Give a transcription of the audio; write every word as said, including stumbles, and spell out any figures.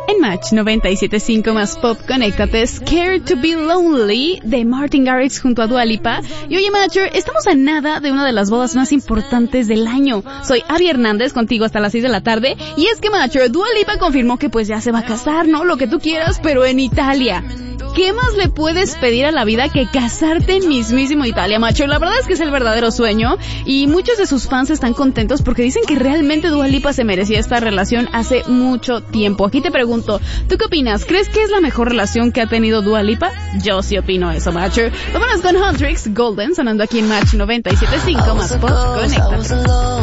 En Match noventa y siete punto cinco más Pop, conéctate, Scared to be Lonely de Martin Garrix junto a Dua Lipa. Y oye, Matcher, estamos a nada de una de las bodas más importantes del año. Soy Abby Hernández, contigo hasta las seis de la tarde. Y es que, Matcher, Dua Lipa confirmó que pues ya se va a casar, ¿no? Lo que tú quieras, pero en Italia. ¿Qué más le puedes pedir a la vida que casarte en mismísimo Italia, macho? La verdad es que es el verdadero sueño y muchos de sus fans están contentos porque dicen que realmente Dua Lipa se merecía esta relación hace mucho tiempo. Aquí te pregunto, ¿tú qué opinas? ¿Crees que es la mejor relación que ha tenido Dua Lipa? Yo sí opino eso, macho. Vámonos con Huntrix, Golden, sonando aquí en Match noventa y siete punto cinco más Pop, conéctate.